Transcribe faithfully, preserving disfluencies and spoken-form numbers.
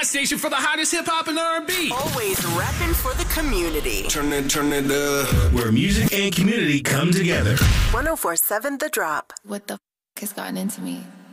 station for the hottest hip hop and R and B. Always repping for the community. Turn it, turn it up. Where music and community come together. one oh four point seven The Drop. What the f*** has gotten into me?